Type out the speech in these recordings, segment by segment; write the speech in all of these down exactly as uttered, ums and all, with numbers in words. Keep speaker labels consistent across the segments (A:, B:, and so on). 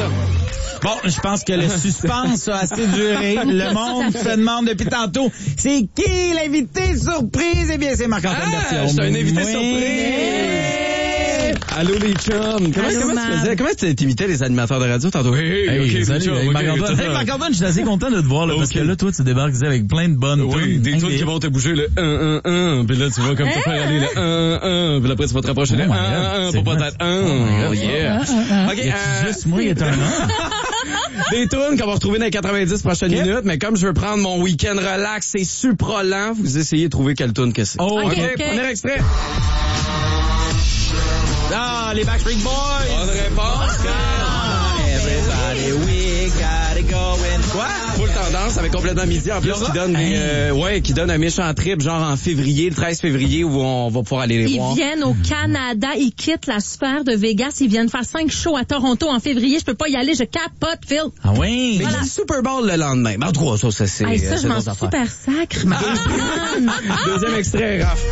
A: ça.
B: Bon, je pense que le suspense a assez duré. Le monde se demande depuis tantôt, c'est qui l'invité surprise? Eh bien, c'est Marc-Antoine
A: Ah,
B: Berthiaume.
A: c'est un invité
B: Oui.
A: surprise! Allô les chums! Comment,
C: Allô,
A: comment tu
C: Marc.
A: faisais? Comment tu t'imitais les animateurs de radio tantôt? Hey,
B: Hey,
A: ok,
B: salut,
A: les chums,
B: hey,
A: ok,
B: Marc-Antoine.
A: tout
B: Hey,
A: ça.
B: Marc-Antoine, je suis assez content de te voir, là, parce
A: Ok.
B: que là, toi, tu débarques avec plein de bonnes
A: Oui,
B: tunes.
A: des
B: Hein,
A: trucs qui vont te bouger le un un un, puis là tu vas comme te faire aller le un un, puis après tu vas te rapprocher le
B: Oh my
A: un un
B: God,
A: pour
B: c'est
A: peut-être
B: vrai.
A: un.
B: Oh my God.
A: Yeah. Ok,
B: Y a-tu
A: euh,
B: juste moi qui est un homme?
A: des tunes qu'on va retrouver dans les quatre-vingt-dix prochaines
B: Ok.
A: minutes, mais comme je veux prendre mon week-end relax et super lent, vous essayez de trouver quelle tune que c'est.
B: Oh,
C: Ok,
B: ok.
C: ok.
A: Premier extrait.
B: Ah, les Backstreet Boys!
A: Bonne réponse.
B: Everybody, we got it going. Quoi?
A: Full tendance avec complètement midi en plus
B: Yoga?
A: qui donne des,
B: Hey.
A: euh, ouais, qui donne un méchant trip genre en février, le treize février où on va pouvoir aller les
C: Ils
A: voir.
C: viennent au Canada, ils quittent la sphère de Vegas, ils viennent faire cinq shows à Toronto en février. Je peux pas y aller, je capote, Phil.
B: Ah oui?
A: Mais il y a du Super Bowl le lendemain. Mais en tout cas, ça, ça c'est
C: Hey, ça,
A: euh,
C: je
A: c'est
C: m'en
A: d'autres affaires.
C: super sacre. ma grande.
A: Deuxième extrait, Raph.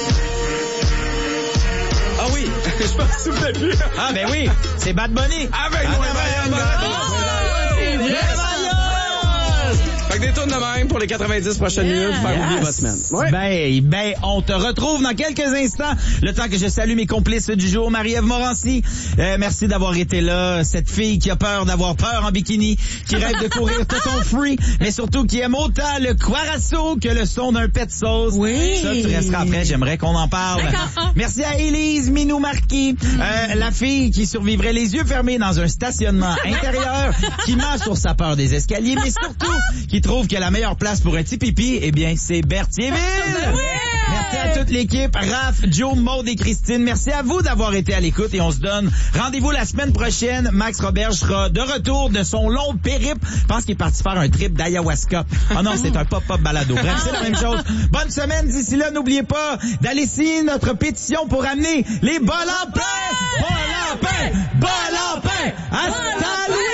A: Ah oui, je pense que vous l'avez vu.
B: Ah, ben oui, c'est Bad Bunny.
A: Avec moi, Marianne.
B: c'est vrai.
A: Fait que des tours de même pour les quatre-vingt-dix prochaines
C: Yeah.
A: minutes pour faire oublier
B: Yes.
A: votre semaine. Ouais.
B: Ben, ben, on te retrouve dans quelques instants. Le temps que je salue mes complices du jour, Marie-Ève Morancy. Euh, merci d'avoir été là. Cette fille qui a peur d'avoir peur en bikini, qui rêve de courir Toton Free, mais surtout qui aime autant le Quarasso que le son d'un pet sauce.
C: Oui.
B: Ça, tu resteras après. J'aimerais qu'on en parle.
C: D'accord.
B: Merci à Élise Minou-Marquis, euh, la fille qui survivrait les yeux fermés dans un stationnement intérieur, qui ment sur sa peur des escaliers, mais surtout qui trouve que la meilleure place pour un petit pipi, eh bien, c'est Berthierville. Merci à toute l'équipe, Raph, Joe, Maud et Christine. Merci à vous d'avoir été à l'écoute et on se donne rendez-vous la semaine prochaine. Max Robert sera de retour de son long périple. Je pense qu'il est parti faire un trip d'ayahuasca. Oh non, c'est un pop-up balado. Bref, c'est la même chose. Bonne semaine. D'ici là, n'oubliez pas d'aller signer notre pétition pour amener les bols en pain. Bols en pain. Bols en pain. Hasta luego.